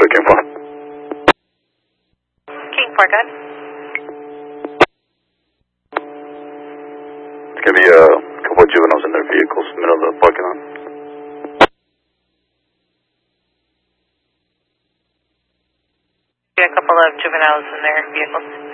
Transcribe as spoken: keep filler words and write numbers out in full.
Sorry, King four. King four, good. It's going to be a couple of juveniles in their vehicles in the middle of the parking lot. A couple of juveniles in their vehicles.